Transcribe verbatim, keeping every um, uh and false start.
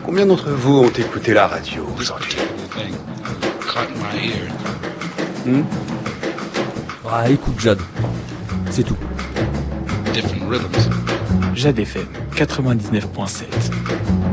Combien d'entre vous ont écouté la radio aujourd'hui? Hmm ah, écoute Jade, c'est tout. Jade F M quatre-vingt-dix-neuf point sept.